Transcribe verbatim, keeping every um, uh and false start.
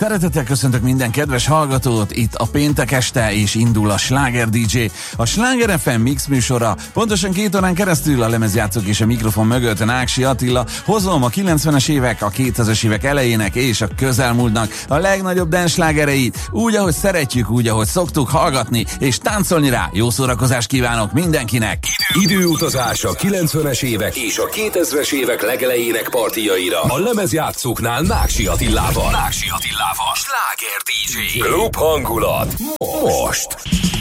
Szeretettel köszöntök minden kedves hallgatót, itt a péntek este, és indul a Sláger dé dzsé, a Sláger ef em mix műsora. Pontosan két órán keresztül a lemezjátszók és a mikrofon mögött Náksi Attila. Hozom a kilencvenes évek, a kétezres évek elejének és a közelmúltnak a legnagyobb dance slágereit, úgy, ahogy szeretjük, úgy, ahogy szoktuk hallgatni és táncolni rá. Jó szórakozást kívánok mindenkinek! Időutazás a kilencvenes évek és a kétezres évek legelejének partiaira a lemezjátszóknál Náksi Attilával. Náksi Attilával. Sláger dé dzsé. Klub hangulat. Most.